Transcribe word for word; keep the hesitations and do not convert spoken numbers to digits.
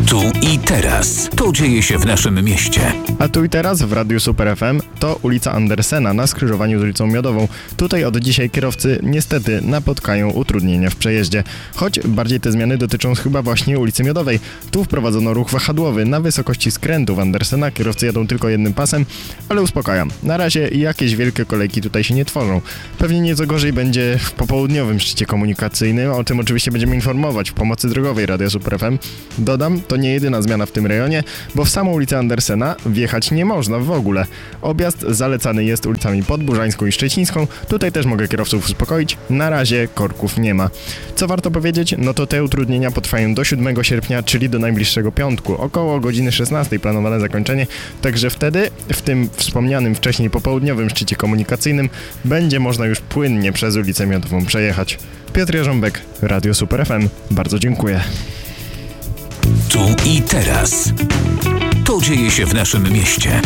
Tu i teraz. To dzieje się w naszym mieście. A tu i teraz w Radiu Super F M to ulica Andersena na skrzyżowaniu z ulicą Miodową. Tutaj od dzisiaj kierowcy niestety napotkają utrudnienia w przejeździe. Choć bardziej te zmiany dotyczą chyba właśnie ulicy Miodowej. Tu wprowadzono ruch wahadłowy. Na wysokości skrętów Andersena kierowcy jadą tylko jednym pasem, ale uspokajam. Na razie jakieś wielkie kolejki tutaj się nie tworzą. Pewnie nieco gorzej będzie w popołudniowym szczycie komunikacyjnym. O tym oczywiście będziemy informować w pomocy drogowej Radia Super F M. Dodam, to nie jedyna zmiana w tym rejonie, bo w samą ulicę Andersena wjechać nie można w ogóle. Objazd zalecany jest ulicami Podburzańską i Szczecińską. Tutaj też mogę kierowców uspokoić. Na razie korków nie ma. Co warto powiedzieć? No to te utrudnienia potrwają do siódmego sierpnia, czyli do najbliższego piątku. Około godziny szesnastej planowane zakończenie. Także wtedy, w tym wspomnianym wcześniej popołudniowym szczycie komunikacyjnym, będzie można już płynnie przez ulicę Miodową przejechać. Piotr Jarząbek, Radio Super F M. Bardzo dziękuję. Tu i teraz. To dzieje się w naszym mieście.